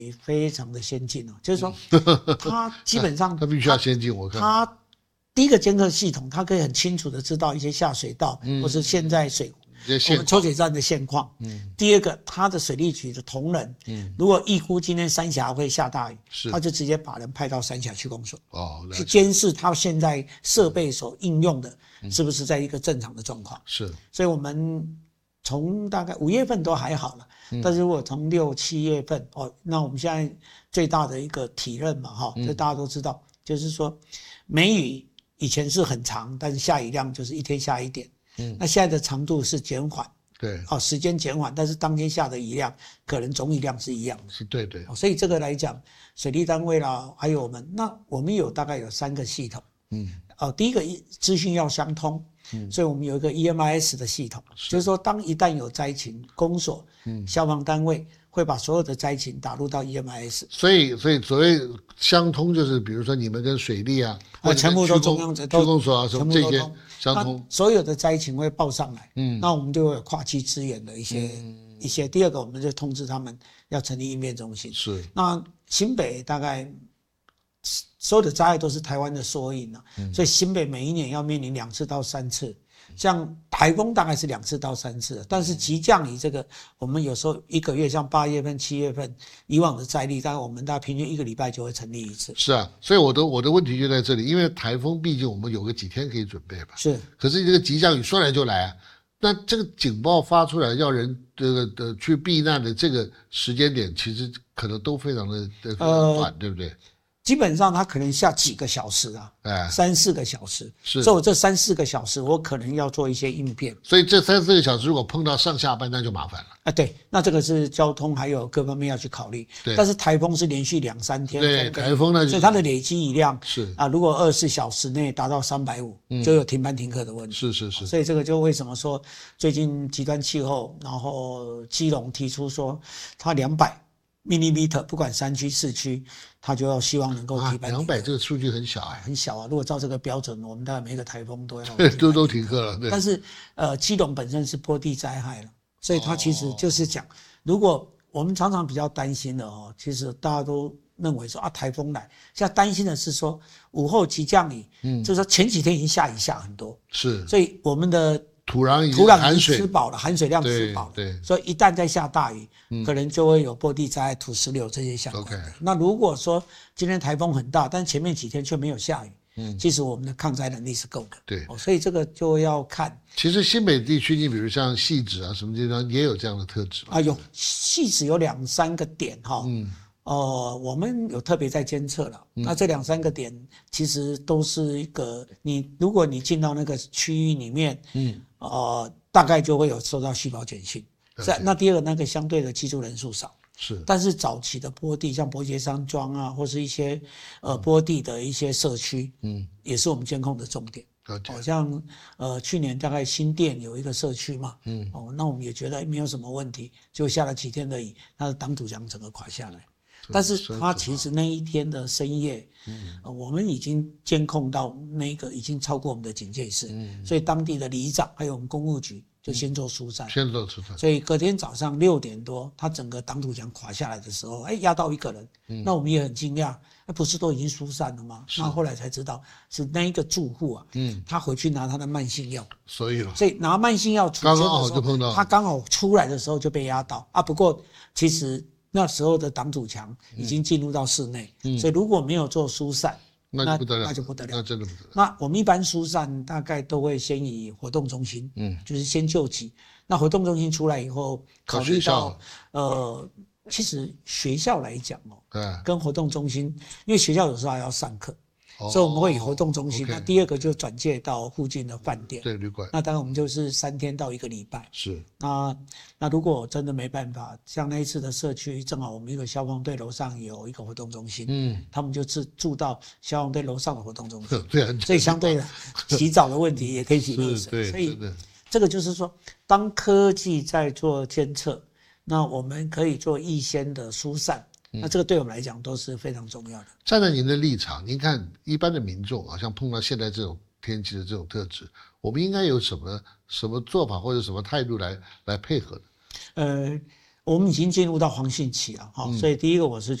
非常的先进哦，就是说它基本上它必须要先进，我看它第一个监测系统，它可以很清楚的知道一些下水道或是现在我们抽水站的现况。第二个，它的水利局的同仁，如果预估今天三峡会下大雨，他就直接把人派到三峡去供水，去监视他现在设备所应用的是不是在一个正常的状况。 是， 所以我们从大概5月份都还好了，但是如果从6、7月份那我们现在最大的一个体认嘛，这大家都知道，就是说梅雨以前是很长，但是下雨量就是一天下一点。那现在的长度是减缓， 对， 时间减缓，但是当天下的雨量可能总雨量是一样的， 是对， 所以这个来讲，水利单位啦，还有我们大概有3个系统，第一个资讯要相通，所以我们有一个 EMIS 的系统，就是说当一旦有灾情，公所、消防单位会把所有的灾情打入到 EMIS， 所以所谓相通就是比如说你们跟水利啊， 全部都中央区公所啊什么这些相通， 所有的灾情会报上来，那我们就会有跨区支援的一些。第二个，我们就通知他们要成立应变中心。 是， 那新北大概所有的灾害都是台湾的缩影啊，所以新北每一年要面临2次到3次。像台风大概是2次到3次，但是急降雨这个，我们有时候1个月，像8月份、7月份，以往的灾例，大概我们大概平均1个礼拜就会成立1次。 是啊，所以我的问题就在这里，因为台风毕竟我们有个几天可以准备吧。 是， 可是这个急降雨说来就来啊，那这个警报发出来要人去避难的这个时间点，其实可能都非常的短，对不对？ 基本上它可能下几个小时啊，3、4个小时， 是， 所以我这3、4个小时我可能要做一些应变。 所以这3、4个小时如果碰到上下班，那就麻烦了。 对，那这个是交通还有各方面要去考虑。 对， 但是台风是连续2、3天， 对，台风呢， 所以它的累积雨量是如果24小时内达到350，就有停班停课的问题。 是， 所以这个就为什么说最近极端气候，然后基隆提出说它200mm，不管山区市区，他就要希望能够停班停课。 200这个数据很小很小啊。如果照这个标准，我们大概每个台风都要都停课了。对。 但是基隆本身是坡地灾害了，所以它其实就是讲，如果我们常常比较担心的其实大家都认为说台风来，现在担心的是说午后急降雨，就是说前几天已经下雨下很多， 是， 所以我们的土壤已经吃饱了，含水量吃饱了， 对， 所以一旦再下大雨，可能就会有坡地灾害、土石流这些相关的。那如果说今天台风很大，但前面几天却没有下雨，其实我们的抗灾能力是够的。 对， 所以这个就要看。 其实新北地区，你比如像汐止啊什么地方也有这样的特质有汐止有2、3个点我们有特别在监测了。那这2、3个点其实都是一个，如果你进到那个区域里面，大概就会有收到细胞简讯。那第二个，那个相对的居住人数少， 是， 但是早期的坡地，像柏捷山庄啊，或是一些坡地的一些社区，也是我们监控的重点。好像去年大概新店有一个社区嘛，那我们也觉得没有什么问题，就下了几天的雨，它的挡土墙整个垮下来。但是它其实那一天的深夜，我们已经监控到那个已经超过我们的警戒室，所以当地的里长还有我们公务局就先做疏散，所以隔天早上6点多，它整个挡土墙垮下来的时候，压到1个人，那我们也很惊讶，不是都已经疏散了吗？那后来才知道是那一个住户啊，他回去拿他的慢性药，所以拿慢性药出现的时候，他刚好出来的时候就被压到不过其实那时候的挡土墙已经进入到室内，所以如果没有做疏散，那就不得了， 那真的不得了。 那我们一般疏散大概都会先以活动中心，就是先救急。那活动中心出来以后，考虑到其实学校来讲跟活动中心，因为学校有时候还要上课。所以我们会以活动中心，那第二个就转介到附近的饭店， 对，旅馆。那当然我们就是3天到1个礼拜。 是。 那如果真的没办法，像那一次的社区，正好我们一个消防队楼上有一个活动中心，他们就住到消防队楼上的活动中心，所以相对的洗澡的问题也可以洗热水。所以这个就是说，当科技在做监测，那我们可以做预先的疏散。那这个对我们来讲都是非常重要的。 站在您的立场，您看一般的民众像碰到现在这种天气的这种特质，我们应该有什么做法或者什么态度来配合的？ 我们已经进入到黄信期了哈，所以第一个我是